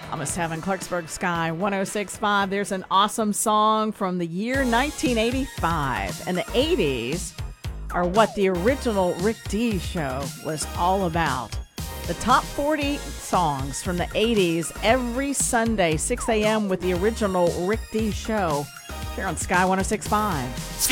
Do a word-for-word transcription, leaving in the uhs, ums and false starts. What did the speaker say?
I'm a seven Clarksburg Sky one oh six point five. There's an awesome song from the year nineteen eighty-five. And the eighties are what the original Rick D show was all about. The top forty songs from the eighties every Sunday, six a.m. with the original Rick D show here on Sky one oh six point five.